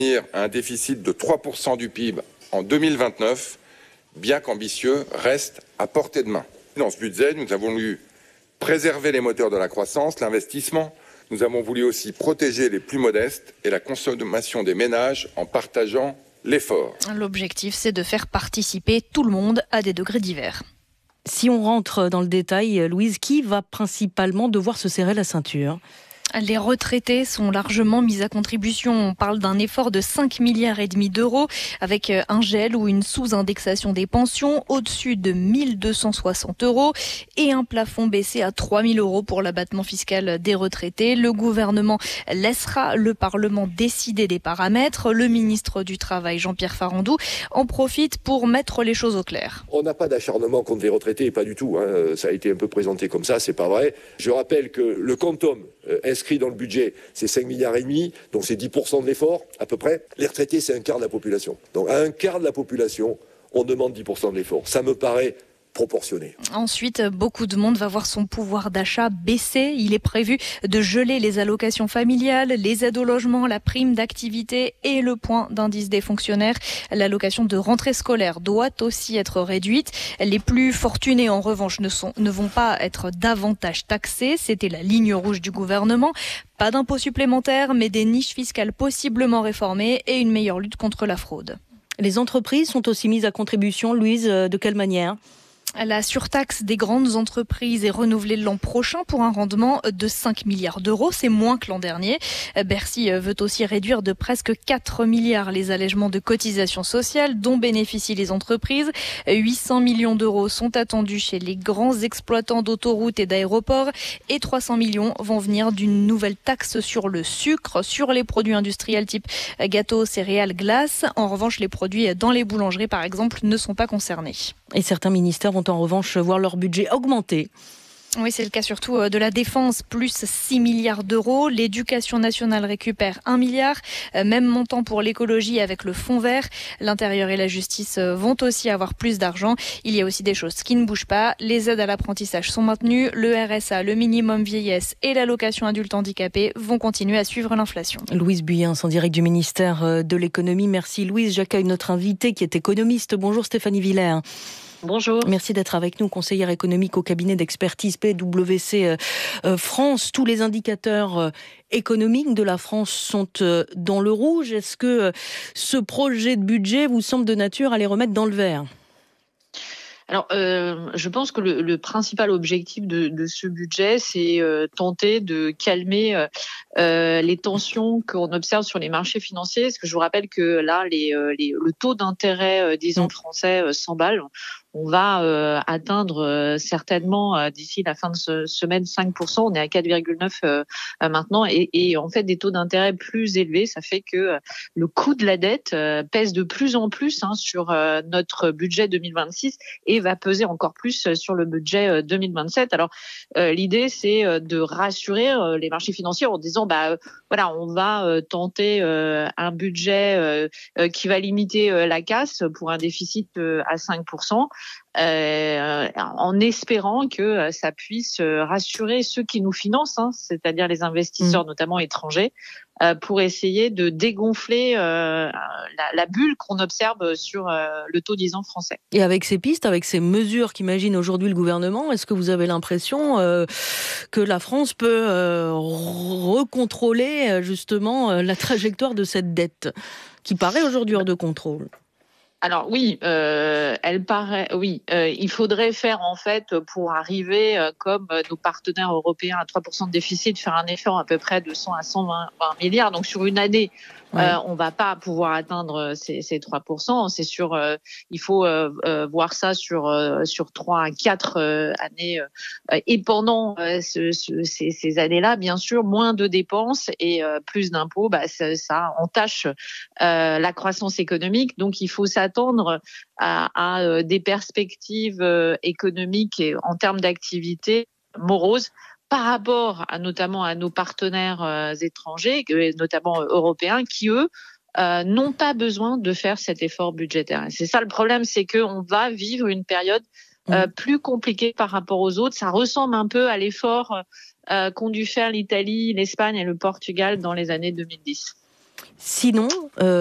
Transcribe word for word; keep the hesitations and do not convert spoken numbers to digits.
Un déficit de trois pour cent du P I B en deux mille vingt-neuf, bien qu'ambitieux, reste à portée de main. Dans ce budget, nous avons voulu préserver les moteurs de la croissance, l'investissement. Nous avons voulu aussi protéger les plus modestes et la consommation des ménages en partageant l'effort. L'objectif, c'est de faire participer tout le monde à des degrés divers. Si on rentre dans le détail, Louise, qui va principalement devoir se serrer la ceinture ? Les retraités sont largement mis à contribution. On parle d'un effort de cinq milliards et demi d'euros avec un gel ou une sous-indexation des pensions au-dessus de mille deux cent soixante euros et un plafond baissé à trois mille euros pour l'abattement fiscal des retraités. Le gouvernement laissera le Parlement décider des paramètres. Le ministre du Travail, Jean-Pierre Farandou, en profite pour mettre les choses au clair. On n'a pas d'acharnement contre les retraités, pas du tout. Hein. Ça a été un peu présenté comme ça, c'est pas vrai. Je rappelle que le quantum euh, inscrit dans le budget, c'est cinq milliards et demi, donc c'est dix pour cent de l'effort, à peu près. Les retraités, c'est un quart de la population. Donc à un quart de la population, on demande dix pour cent de l'effort. Ça me paraît proportionné. Ensuite, beaucoup de monde va voir son pouvoir d'achat baisser. Il est prévu de geler les allocations familiales, les aides au logement, la prime d'activité et le point d'indice des fonctionnaires. L'allocation de rentrée scolaire doit aussi être réduite. Les plus fortunés, en revanche, ne, sont, ne vont pas être davantage taxés. C'était la ligne rouge du gouvernement. Pas d'impôts supplémentaires, mais des niches fiscales possiblement réformées et une meilleure lutte contre la fraude. Les entreprises sont aussi mises à contribution. Louise, de quelle manière ? La surtaxe des grandes entreprises est renouvelée l'an prochain pour un rendement de cinq milliards d'euros. C'est moins que l'an dernier. Bercy veut aussi réduire de presque quatre milliards les allègements de cotisations sociales dont bénéficient les entreprises. huit cents millions d'euros sont attendus chez les grands exploitants d'autoroutes et d'aéroports et trois cents millions vont venir d'une nouvelle taxe sur le sucre, sur les produits industriels type gâteaux, céréales, glaces. En revanche, les produits dans les boulangeries, par exemple, ne sont pas concernés. Et certains ministères vont en revanche voir leur budget augmenter. Oui, c'est le cas surtout de la défense, plus six milliards d'euros. L'éducation nationale récupère un milliard. Même montant pour l'écologie avec le fonds vert. L'intérieur et la justice vont aussi avoir plus d'argent. Il y a aussi des choses qui ne bougent pas. Les aides à l'apprentissage sont maintenues. Le R S A, le minimum vieillesse et l'allocation adulte handicapé vont continuer à suivre l'inflation. Louise Buyens, en direct du ministère de l'économie. Merci Louise. J'accueille notre invitée qui est économiste. Bonjour Stéphanie Villers. Bonjour. Merci d'être avec nous, conseillère économique au cabinet d'expertise P W C euh, France. Tous les indicateurs euh, économiques de la France sont euh, dans le rouge. Est-ce que euh, ce projet de budget vous semble de nature à les remettre dans le vert ? Alors, euh, je pense que le, le principal objectif de, de ce budget, c'est euh, tenter de calmer euh, les tensions qu'on observe sur les marchés financiers. Parce que je vous rappelle que là, les, les, le taux d'intérêt, euh, disons, français euh, s'emballe. On va euh, atteindre euh, certainement euh, d'ici la fin de ce semaine cinq pour cent. On est à quatre virgule neuf euh, maintenant et, et en fait des taux d'intérêt plus élevés, ça fait que euh, le coût de la dette euh, pèse de plus en plus hein, sur euh, notre budget deux mille vingt-six et va peser encore plus sur le budget euh, deux mille vingt-sept. Alors euh, l'idée c'est euh, de rassurer euh, les marchés financiers en disant bah euh, voilà on va euh, tenter euh, un budget euh, euh, qui va limiter euh, la casse pour un déficit euh, à cinq pour cent. Euh, en espérant que ça puisse rassurer ceux qui nous financent, hein, c'est-à-dire les investisseurs, mmh. notamment étrangers, euh, pour essayer de dégonfler euh, la, la bulle qu'on observe sur euh, le taux dix ans français. Et avec ces pistes, avec ces mesures qu'imagine aujourd'hui le gouvernement, est-ce que vous avez l'impression euh, que la France peut euh, recontrôler justement la trajectoire de cette dette qui paraît aujourd'hui hors de contrôle ? Alors oui, euh, elle paraît. Oui, euh, il faudrait faire en fait pour arriver euh, comme nos partenaires européens à trois pour cent de déficit, faire un effort à peu près de cent à cent vingt milliards. Donc sur une année, ouais. euh, on va pas pouvoir atteindre ces, ces trois pour cent. C'est sûr, euh, il faut euh, euh, voir ça sur euh, sur trois à quatre euh, années. Euh, et pendant euh, ce, ce, ces, ces années-là, bien sûr, moins de dépenses et euh, plus d'impôts, bah ça, ça entache euh, la croissance économique. Donc il faut ça attendre à, à des perspectives économiques et en termes d'activité moroses par rapport à notamment à nos partenaires étrangers, notamment européens, qui eux euh, n'ont pas besoin de faire cet effort budgétaire. Et c'est ça le problème, c'est qu'on va vivre une période euh, plus compliquée par rapport aux autres. Ça ressemble un peu à l'effort euh, qu'ont dû faire l'Italie, l'Espagne et le Portugal dans les années deux mille dix. Sinon, euh,